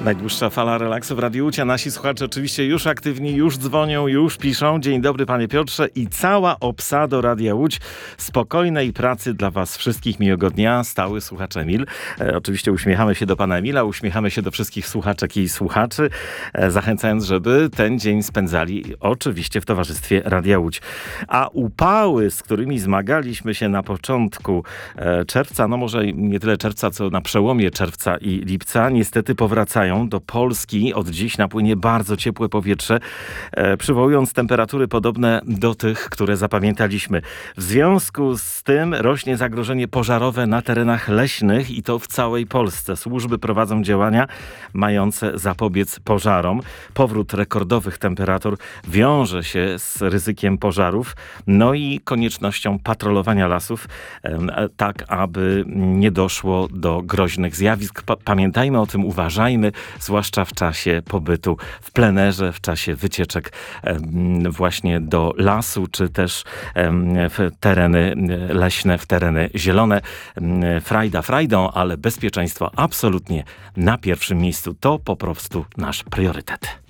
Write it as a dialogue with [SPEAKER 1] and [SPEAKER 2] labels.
[SPEAKER 1] Najdłuższa fala relaksu w Radiu Łódź, a nasi słuchacze oczywiście już aktywni, już dzwonią, już piszą. Dzień dobry, panie Piotrze, i cała obsada Radia Łódź. Spokojnej pracy dla was wszystkich, miłego dnia. Stały słuchacz Emil. Oczywiście uśmiechamy się do pana Emila, uśmiechamy się do wszystkich słuchaczek i słuchaczy, zachęcając, żeby ten dzień spędzali oczywiście w towarzystwie Radia Łódź. A upały, z którymi zmagaliśmy się na początku czerwca, no może nie tyle czerwca, co na przełomie czerwca i lipca, niestety powracają. Do Polski od dziś napłynie bardzo ciepłe powietrze, przywołując temperatury podobne do tych, które zapamiętaliśmy. W związku z tym rośnie zagrożenie pożarowe na terenach leśnych i to w całej Polsce. Służby prowadzą działania mające zapobiec pożarom. Powrót rekordowych temperatur wiąże się z ryzykiem pożarów, no i koniecznością patrolowania lasów, tak aby nie doszło do groźnych zjawisk. Pamiętajmy o tym, uważajmy, zwłaszcza w czasie pobytu w plenerze, w czasie wycieczek właśnie do lasu, czy też w tereny leśne, w tereny zielone. Frajda frajdą, ale bezpieczeństwo absolutnie na pierwszym miejscu. To po prostu nasz priorytet.